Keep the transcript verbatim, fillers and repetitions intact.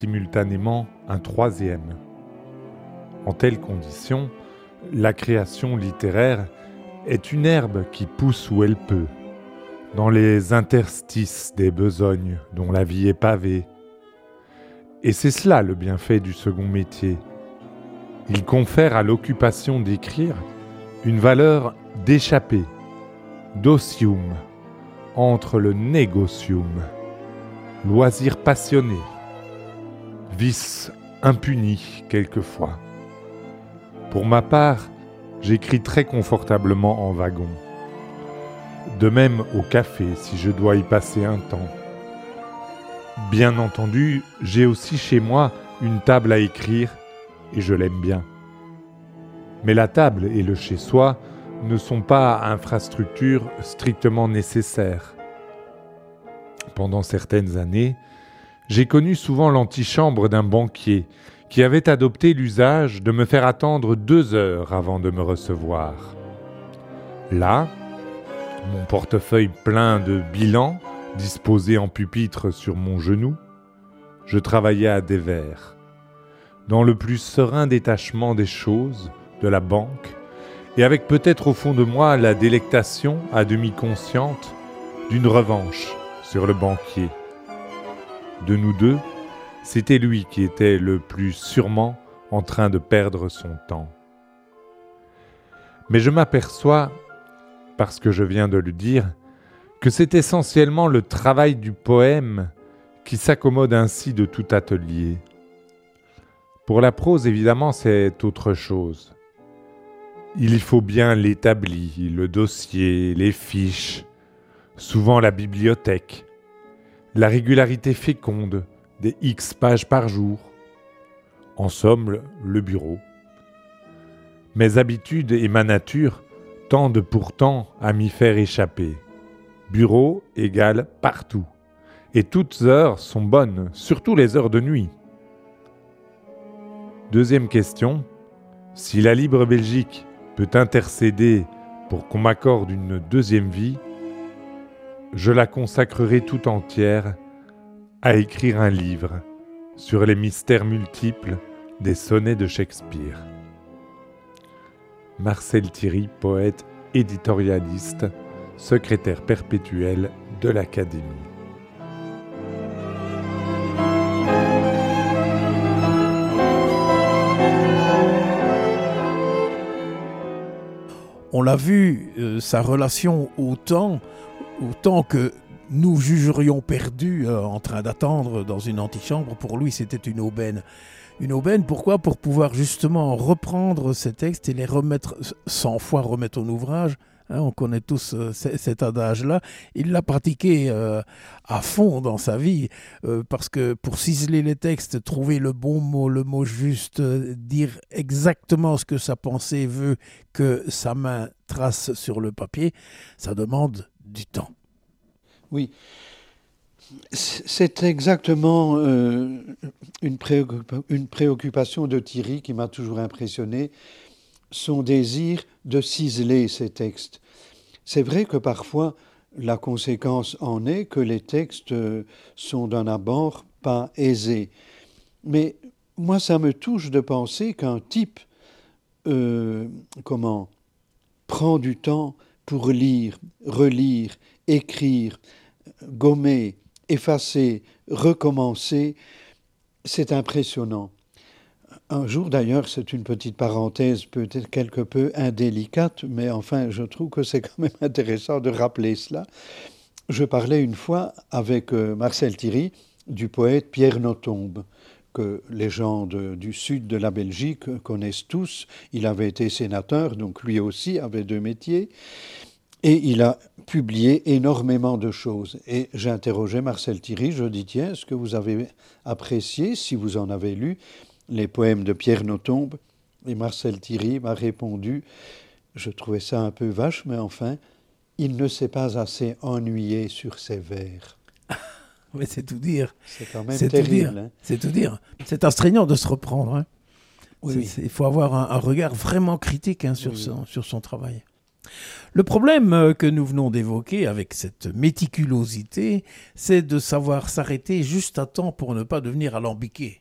simultanément un troisième. En telles conditions, la création littéraire est une herbe qui pousse où elle peut, dans les interstices des besognes dont la vie est pavée. Et c'est cela le bienfait du second métier. Il confère à l'occupation d'écrire une valeur d'échappée, d'osium, entre le négocium, loisir passionné, vice impuni quelquefois. Pour ma part, j'écris très confortablement en wagon. De même au café si je dois y passer un temps. Bien entendu, j'ai aussi chez moi une table à écrire et je l'aime bien. Mais la table et le chez-soi ne sont pas infrastructures strictement nécessaires. Pendant certaines années, j'ai connu souvent l'antichambre d'un banquier qui avait adopté l'usage de me faire attendre deux heures avant de me recevoir. Là, mon portefeuille plein de bilans disposé en pupitre sur mon genou, je travaillais à dévers, dans le plus serein détachement des choses, de la banque, et avec peut-être au fond de moi la délectation, à demi consciente, d'une revanche sur le banquier. De nous deux, c'était lui qui était le plus sûrement en train de perdre son temps. Mais je m'aperçois, parce que je viens de le dire, que c'est essentiellement le travail du poème qui s'accommode ainsi de tout atelier. Pour la prose, évidemment, c'est autre chose. Il y faut bien l'établi, le dossier, les fiches, souvent la bibliothèque, la régularité féconde des X pages par jour, en somme, le bureau. Mes habitudes et ma nature tendent pourtant à m'y faire échapper. Bureau égale partout. Et toutes heures sont bonnes, surtout les heures de nuit. Deuxième question, si la libre Belgique peut intercéder pour qu'on m'accorde une deuxième vie, je la consacrerai tout entière à écrire un livre sur les mystères multiples des sonnets de Shakespeare. Marcel Thierry, poète, éditorialiste, secrétaire perpétuel de l'Académie. On l'a vu, euh, sa relation au temps, au temps que nous jugerions perdu euh, en train d'attendre dans une antichambre, pour lui c'était une aubaine. Une aubaine, pourquoi ? Pour pouvoir justement reprendre ces textes et les remettre, cent fois remettre en ouvrage. Hein, on connaît tous euh, c- cet adage-là. Il l'a pratiqué euh, à fond dans sa vie, euh, parce que pour ciseler les textes, trouver le bon mot, le mot juste, euh, dire exactement ce que sa pensée veut que sa main trace sur le papier, ça demande du temps. Oui, c'est exactement euh, une, préoccupa- une préoccupation de Thierry qui m'a toujours impressionné, son désir de ciseler ses textes. C'est vrai que parfois, la conséquence en est que les textes euh, sont d'un abord pas aisés. Mais moi, ça me touche de penser qu'un type, euh, comment, prend du temps pour lire, relire, écrire, gommer, effacer, recommencer, c'est impressionnant. Un jour d'ailleurs, c'est une petite parenthèse peut-être quelque peu indélicate, mais enfin je trouve que c'est quand même intéressant de rappeler cela. Je parlais une fois avec euh, Marcel Thierry du poète Pierre Nothomb, que les gens de, du sud de la Belgique connaissent tous. Il avait été sénateur, donc lui aussi avait deux métiers. Et il a publié énormément de choses. Et j'interrogeais Marcel Thierry, je dis, tiens, est-ce que vous avez apprécié, si vous en avez lu, les poèmes de Pierre Nothomb ? Et Marcel Thierry m'a répondu, je trouvais ça un peu vache, mais enfin, il ne s'est pas assez ennuyé sur ses vers. Mais c'est tout dire. C'est quand même c'est terrible. Tout dire. Hein. C'est tout dire. C'est astreignant de se reprendre. Hein. Oui, c'est, oui. c'est, il faut avoir un, un regard vraiment critique hein, sur, Oui, son, oui. sur son travail. Le problème que nous venons d'évoquer avec cette méticulosité, c'est de savoir s'arrêter juste à temps pour ne pas devenir alambiqué.